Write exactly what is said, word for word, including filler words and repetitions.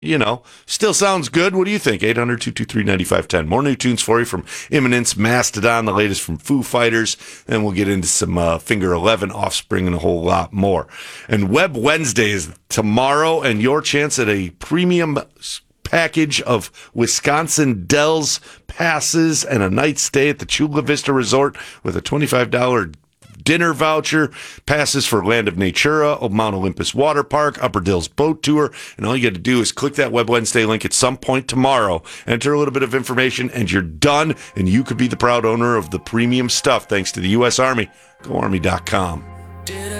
you know, still sounds good. What do you think? eight hundred, two two three, nine five one zero. More new tunes for you from Imminence, Mastodon, the latest from Foo Fighters. Then we'll get into some uh, Finger eleven, Offspring, and a whole lot more. And Web Wednesday is tomorrow, and your chance at a premium package of Wisconsin Dells passes and a night stay at the Chula Vista Resort with a twenty-five dollars dinner voucher, passes for Land of Natura, Mount Olympus Water Park, Upper Dills Boat Tour, and all you got to do is click that Web Wednesday link at some point tomorrow, enter a little bit of information, and you're done, and you could be the proud owner of the premium stuff thanks to the U S Army. Go Army dot com.